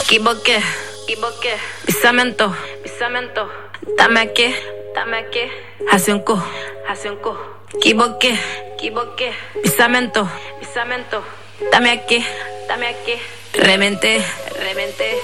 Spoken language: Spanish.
Equivoqué, pisamento, dame aquí, hace un cu, equivoqué, pisamento, dame aquí, reventé,